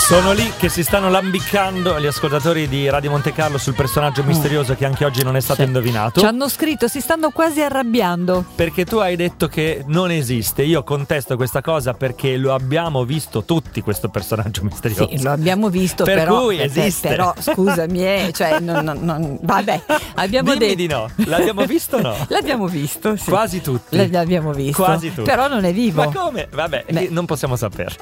Sono lì che si stanno lambicando gli ascoltatori di Radio Monte Carlo sul personaggio misterioso che anche oggi non è stato indovinato. Ci hanno scritto, si stanno quasi arrabbiando. Perché tu hai detto che non esiste. Io contesto questa cosa perché lo abbiamo visto tutti, questo personaggio misterioso. Sì, lo abbiamo visto, per però, cui esiste. Però scusami, cioè vabbè, abbiamo Dimmi detto di no. L'abbiamo visto o no? L'abbiamo visto, sì. Quasi tutti. L'abbiamo visto. Quasi tutti. Però non è vivo. Ma come? Vabbè, non possiamo saperlo.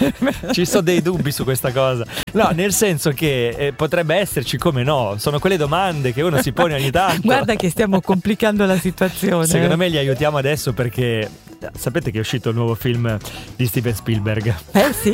Ci sono dei dubbi su questa cosa. No, nel senso che potrebbe esserci, come no. Sono quelle domande che uno si pone ogni tanto. Guarda che stiamo complicando la situazione. Secondo me li aiutiamo adesso perché sapete che è uscito il nuovo film di Steven Spielberg. Sì.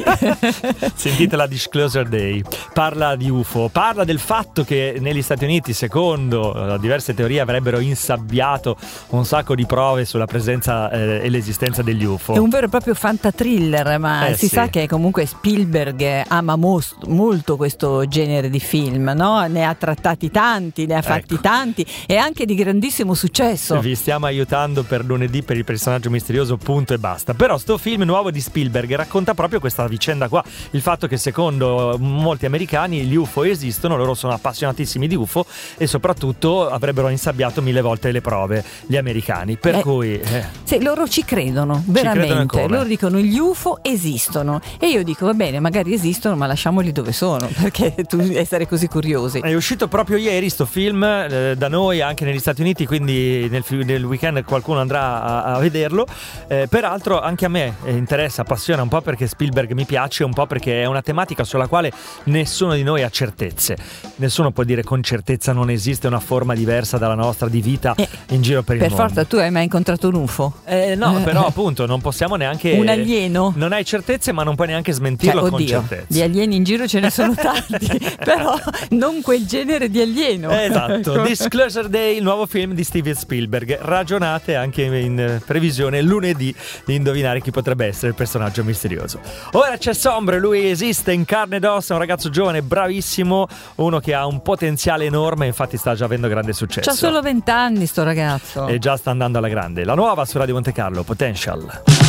Si intitola Disclosure Day. Parla di UFO, parla del fatto che negli Stati Uniti, secondo diverse teorie, avrebbero insabbiato un sacco di prove sulla presenza e l'esistenza degli UFO. È un vero e proprio fantatriller, ma si sa che comunque Spielberg ama molto questo genere di film, no? Ne ha trattati tanti, ne ha fatti tanti e anche di grandissimo successo. Vi stiamo aiutando per lunedì per il personaggio misterioso, punto e basta. Però sto film nuovo di Spielberg racconta proprio questa vicenda qua, il fatto che secondo molti americani gli UFO esistono, loro sono appassionatissimi di UFO e soprattutto avrebbero insabbiato 1000 volte le prove gli americani, per cui sì, loro ci credono veramente, credono loro dicono gli UFO esistono e io dico va bene, magari esistono, ma lasciamoli dove sono, perché tu essere così curiosi. È uscito proprio ieri sto film da noi, anche negli Stati Uniti, quindi nel weekend qualcuno andrà a vederlo. Peraltro anche a me interessa, appassiona, un po' perché Spielberg mi piace, un po' perché è una tematica sulla quale nessuno di noi ha certezze. Nessuno può dire con certezza non esiste una forma diversa dalla nostra di vita in giro per il mondo. Per forza, tu hai mai incontrato un UFO? No, però appunto non possiamo neanche... Un alieno? Non hai certezze, ma non puoi neanche smentirlo con certezza. Di alieni in giro ce ne sono tanti, però non quel genere di alieno. Esatto. Disclosure Day, il nuovo film di Steven Spielberg. Ragionate anche in previsione lunedì di indovinare chi potrebbe essere il personaggio misterioso. Ora c'è Sombre, lui esiste in carne ed ossa, è un ragazzo giovane, bravissimo, uno che ha un potenziale enorme, infatti sta già avendo grande successo. C'ha solo 20 anni sto ragazzo. E già sta andando alla grande. La nuova su Radio Monte Carlo, Potential.